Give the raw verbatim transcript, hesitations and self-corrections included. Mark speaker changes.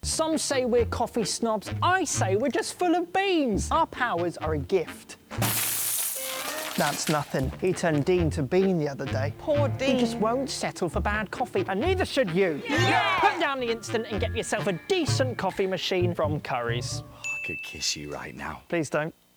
Speaker 1: Some say we're coffee snobs. I say we're just full of beans. Our powers are a gift. That's nothing. He turned Dean to Bean the other day.
Speaker 2: Poor Dean.
Speaker 1: He just won't settle for bad coffee, and neither should you.
Speaker 2: Yeah.
Speaker 1: Put down the instant and get yourself a decent coffee machine from Curry's.
Speaker 3: I could kiss you right now.
Speaker 1: Please don't.